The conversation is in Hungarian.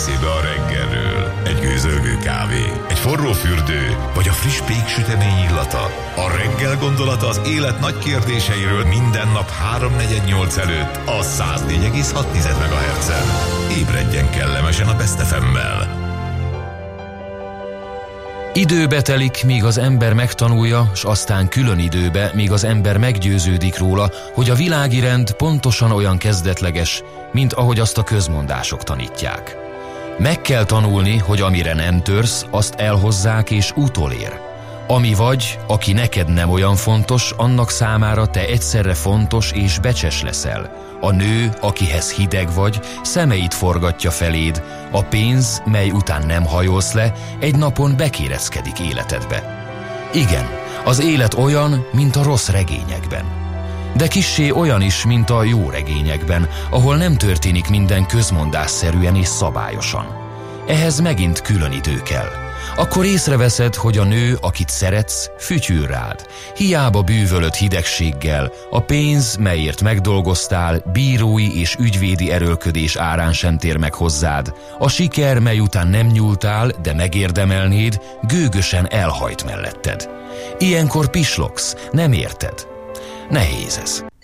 eszébe a reggelről? Egy gőzölgő kávé, egy forró fürdő, vagy a friss péksütemény illata? A reggel gondolata az élet nagy kérdéseiről minden nap 3-4-8 előtt a 104,6 MHz-en. Ébredjen kellemesen a Best FM-mel. Időbe telik, míg az ember megtanulja, s aztán külön időbe, míg az ember meggyőződik róla, hogy a világi rend pontosan olyan kezdetleges, mint ahogy azt a közmondások tanítják. Meg kell tanulni, hogy amire nem törsz, azt elhozzák és utolér. Ami vagy, aki neked nem olyan fontos, annak számára te egyszerre fontos és becses leszel. A nő, akihez hideg vagy, szemeit forgatja feléd, a pénz, mely után nem hajolsz le, egy napon bekéreckedik életedbe. Igen, az élet olyan, mint a rossz regényekben. De kissé olyan is, mint a jó regényekben, ahol nem történik minden közmondásszerűen és szabályosan. Ehhez megint külön idő kell. Akkor észreveszed, hogy a nő, akit szeretsz, fütyül rád. Hiába bűvölöd hidegséggel, a pénz, melyért megdolgoztál, bírói és ügyvédi erőlködés árán sem tér meg hozzád. A siker, mely után nem nyúltál, de megérdemelnéd, gőgösen elhajt melletted. Ilyenkor pislogsz, nem érted. Nehéz ez.